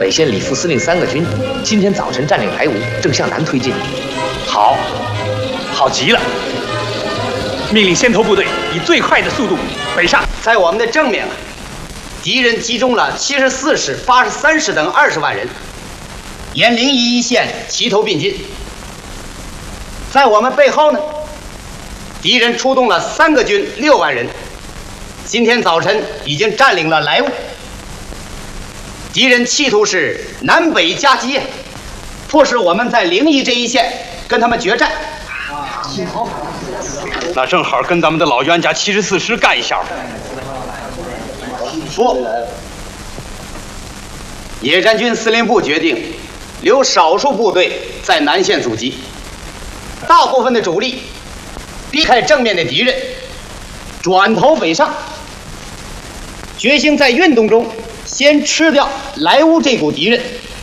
北线李副司令3个军今天早晨占领莱芜，正向南推进。 好，好极了！命令先头部队以最快的速度北上。 在我们的正面啊，敌人集中了74师、83师等20万人，沿临沂一线齐头并进。在我们背后呢，敌人出动了3个军6万人，今天早晨已经占领了莱芜。敌人企图是南北夹击，迫使我们在临沂这一线跟他们决战。 那正好跟咱们的老冤家74师干一下。 不，野战军司令部决定留少数部队在南线阻击，大部分的主力避开正面的敌人，转头北上，决心在运动中先吃掉莱芜这股敌人。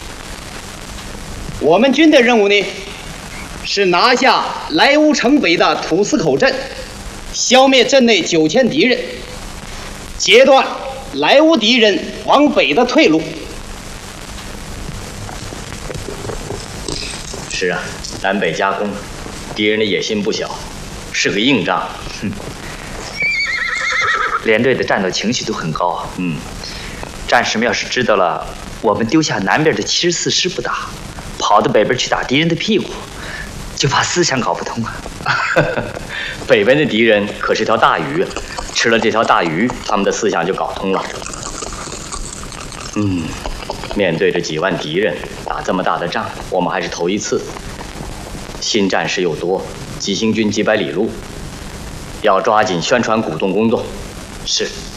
我们军的任务呢，是拿下莱芜城北的土司口镇，消灭镇内9000敌人，截断莱芜敌人往北的退路。 是啊，南北夹攻，敌人的野心不小，是个硬仗。连队的战斗情绪都很高啊。战士们要是知道了我们丢下南边的74师不打，跑到北边去打敌人的屁股，就怕思想搞不通啊。北边的敌人可是条大鱼，吃了这条大鱼，他们的思想就搞通了。面对着几万敌人打这么大的仗，我们还是头一次。新战士又多，急行军几百里路，要抓紧宣传鼓动工作。是。